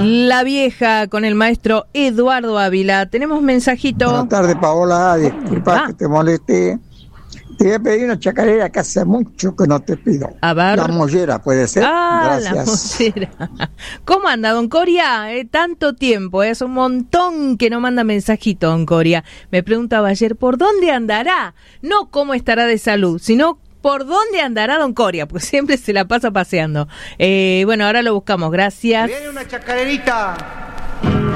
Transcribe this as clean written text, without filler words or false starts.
La Vieja con el maestro Eduardo Ávila. Tenemos mensajito. Buenas tardes, Paola. Disculpa que te moleste. Te voy a pedir una chacarera que hace mucho que no te pido. A ver. La mollera, ¿puede ser? Gracias. La mollera. ¿Cómo anda, don Coria? Tanto tiempo, es un montón que no manda mensajito, don Coria. Me preguntaba ayer, ¿por dónde andará? No cómo estará de salud, sino ¿por dónde andará don Coria? Pues siempre se la pasa paseando. Bueno, ahora lo buscamos, gracias. Viene una chacarerita.